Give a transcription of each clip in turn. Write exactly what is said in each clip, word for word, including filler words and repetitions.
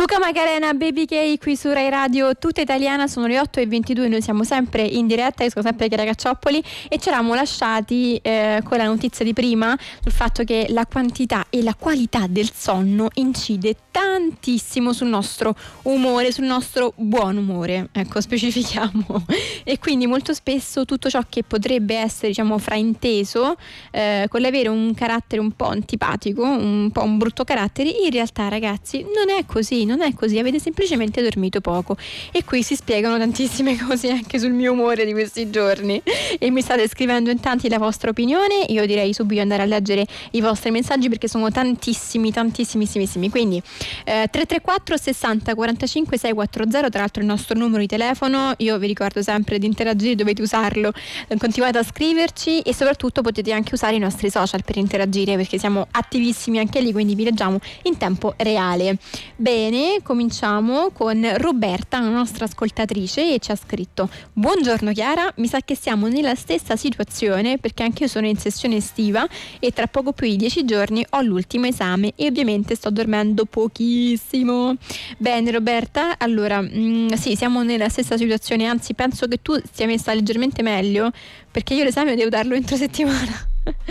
Luca Macarena, Baby K qui su Rai Radio Tutta Italiana. Sono le otto e ventidue, noi siamo sempre in diretta, io sono sempre Chiara Cacciopoli e ci eravamo lasciati eh, con la notizia di prima sul fatto che la quantità e la qualità del sonno incide tantissimo sul nostro umore, sul nostro buon umore, ecco, specifichiamo. E quindi molto spesso tutto ciò che potrebbe essere, diciamo, frainteso eh, con l'avere un carattere un po' antipatico, un po' un brutto carattere, in realtà, ragazzi, non è così, non è così, avete semplicemente dormito poco. E qui si spiegano tantissime cose anche sul mio umore di questi giorni e mi state scrivendo in tanti la vostra opinione. Io direi subito andare a leggere i vostri messaggi perché sono tantissimi, tantissimissimi. Quindi eh, tre tre quattro sessanta quarantacinque seicentoquaranta, tra l'altro il nostro numero di telefono. Io vi ricordo sempre di interagire, dovete usarlo, continuate a scriverci e soprattutto potete anche usare i nostri social per interagire perché siamo attivissimi anche lì, quindi vi leggiamo in tempo reale. Bene, cominciamo con Roberta, la nostra ascoltatrice, e ci ha scritto: buongiorno Chiara, mi sa che siamo nella stessa situazione perché anche io sono in sessione estiva e tra poco più di dieci giorni ho l'ultimo esame e ovviamente sto dormendo pochissimo. Bene Roberta, allora mh, sì, siamo nella stessa situazione, anzi penso che tu stia messa leggermente meglio perché io l'esame devo darlo entro settimana.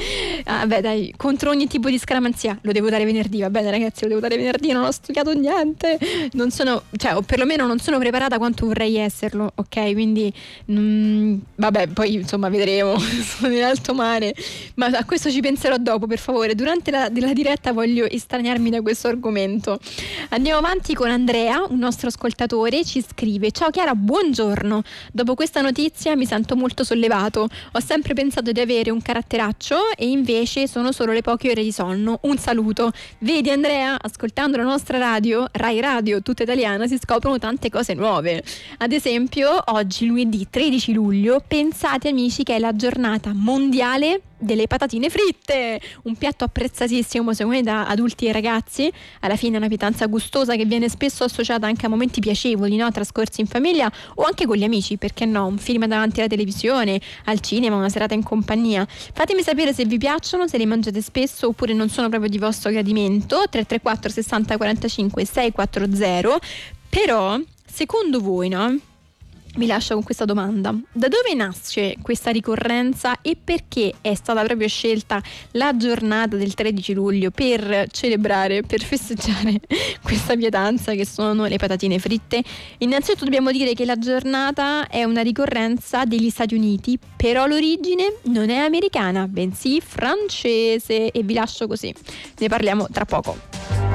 Ah, beh dai, contro ogni tipo di scaramanzia lo devo dare venerdì, va bene ragazzi, lo devo dare venerdì, non ho studiato niente, non sono, cioè, o perlomeno non sono preparata quanto vorrei esserlo, ok? Quindi mm, vabbè, poi insomma vedremo, sono in alto mare, ma a questo ci penserò dopo, per favore. Durante la, la diretta voglio estraniarmi da questo argomento. Andiamo avanti con Andrea, un nostro ascoltatore, ci scrive: ciao Chiara, buongiorno, dopo questa notizia mi sento molto sollevato, ho sempre pensato di avere un caratteraccio e invece sono solo le poche ore di sonno. Un saluto. Vedi Andrea, ascoltando la nostra radio, Rai Radio Tutta Italiana, si scoprono tante cose nuove. Ad esempio, oggi lunedì tredici luglio, pensate amici che è la giornata mondiale delle patatine fritte, un piatto apprezzatissimo secondo me da adulti e ragazzi. Alla fine è una pietanza gustosa che viene spesso associata anche a momenti piacevoli, no? Trascorsi in famiglia o anche con gli amici, perché no? Un film davanti alla televisione, al cinema, una serata in compagnia. Fatemi sapere se vi piacciono, se li mangiate spesso oppure non sono proprio di vostro gradimento. Tre tre quattro sessanta quarantacinque seicentoquaranta. Però secondo voi, no? Vi lascio con questa domanda: da dove nasce questa ricorrenza e perché è stata proprio scelta la giornata del tredici luglio per celebrare, per festeggiare questa pietanza che sono le patatine fritte? Innanzitutto dobbiamo dire che la giornata è una ricorrenza degli Stati Uniti, però l'origine non è americana, bensì francese, e vi lascio così, ne parliamo tra poco.